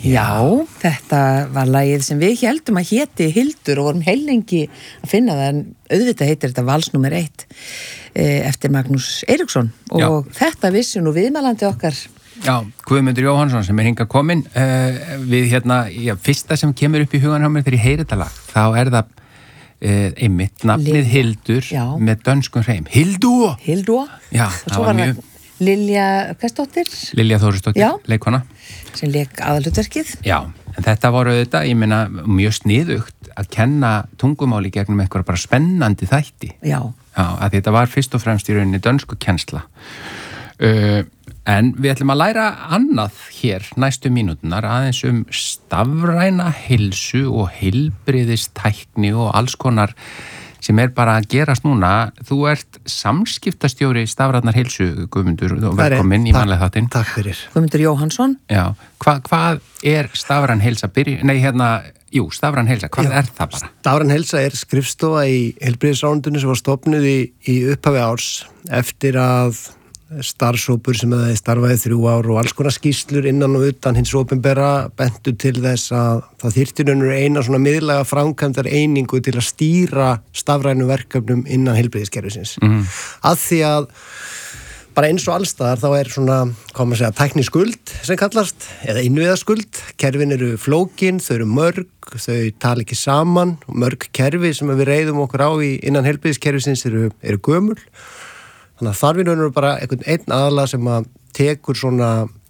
Já, þetta var lagið sem við héldum að héti Hildur og vorum heillengi að finna það, en auðvitað heitir þetta vals númer 1 eftir Magnús Eiríksson og þetta vissi nú viðmælandi okkar. Já, Guðmundur Jóhannsson sem hingað kominn við fyrsta sem kemur upp í hugan hjá mér þegar ég heyri þetta lag, þá það einmitt nafnið Hildur með dönskun hreim. Hildur! Já, og svo var það Lilja, hversdóttir? Lilja Þórisdóttir, leikona. Sem leik aðalhlutverkið. Já, en þetta voru þetta, ég meina, mjög sniðugt að kenna tungumáli gegnum eitthvað bara spennandi þætti. Já, að þetta var fyrst og fremst í rauninni dönsku kennsla. En við ætlum að læra annað hér næstu mínúturnar aðeins stafræna heilsu og heilbrigðistækni og alls konar sem bara að gerast núna. Þú ert samskiptastjóri stafrænnar heilsu, Guðmundur, og velkomin í mannlega þáttinn. Takk fyrir. Guðmundur Jóhannsson. Já, hvað stafræn heilsa? Stafræn heilsa, hvað það bara? Stafræn heilsa skrifstofa í heilbrigðisráðuneytinu sem var stofnuð í upphafi árs eftir að starfshópur sem hefði starfaði 3 ár og alls konar skýrslur innan og utan hins opinbera bentu til þess að það þyrfti eina svona miðlæga framkvæmdar einingu til að stýra stafrænu verkefnum innan heilbrigðiskerfisins. Að því að bara eins og allstaðar þá svona, tækniskuld sem kallast, eða innviðaskuld. Kerfin eru flókin, þau eru mörg, þau tala ekki saman, mörg kerfi sem við reiðum okkur á innan heilbrigðiskerfisins eru gömul. Þannig að þarfinn eru bara einn aðala sem að tekur svona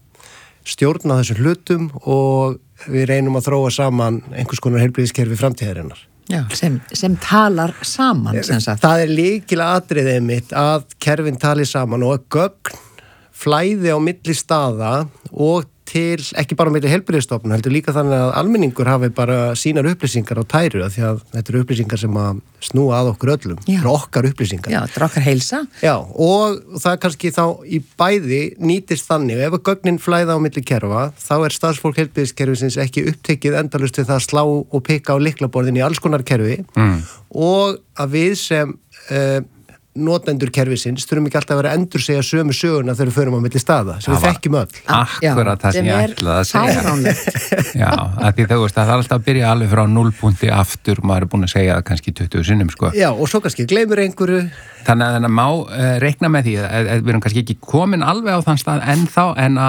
stjórn á þessum hlutum og við reynum að þróa saman einhvers konar heilbrigðiskerfi framtíðarinnar. Já, sem talar saman, sem sagt. Það lykilatriðið mitt að kerfin tali saman og að gögn flæði á milli staða og til, ekki bara á milli heilbrigðisstofnunar, heldur líka þannig að almenningur hafi bara sínar upplýsingar á tæru, af því að þetta eru upplýsingar sem að snúa að okkur öllum. Þetta eru okkar upplýsingar. Já, þetta eru okkar heilsa. Já, og það kannski þá í bæði nýtist þannig, ef að gögnin flæða á milli kerfa, þá starfsfólk heilbrigðiskerfisins ekki upptekið endalaust við það að slá og pikka á lyklaborðin í alls konar kerfi og að við sem notendur kerfisins þurfum ekki alltaf að vera að endursegja sömu söguna þegar við förum á milli staða sem við þekkjum öll. Akkurat það sem ég ætlaði að segja. Fáránlegt. Já, að því það er alltaf að byrja alveg frá 0 punkti aftur, maður búin að segja það kannski 20 sinnum, sko. Já, og svo kannski gleymur einhverju. Þannig að má reikna með því að við erum kannski ekki komin alveg á þann stað ennþá, en